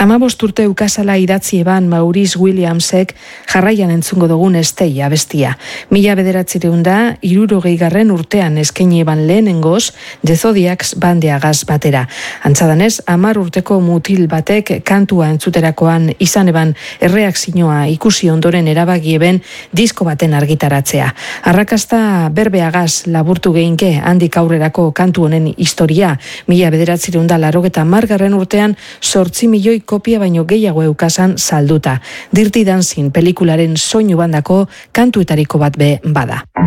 15 urte ukazala idatzi eban Maurice Williamsek jarraian entzungo dugun Stay abestia. 1960 urtean eskaini eban lehenengoz The Zodiacs bandeagaz batera. Antzadanez, 10 urteko mutil batek kantua entzuterakoan izan eban erreakzioa ikusi ondoren erabaki eben disko baten argitaratzea. Arrakasta berbeagaz laburtu geinke handik aurrerako kantu honen historia. 1980 urtean 8 milioi kopia baino gehiago eukazan salduta. Dirty Dancing pelikularen soinu bandako kantuetariko bat be bada.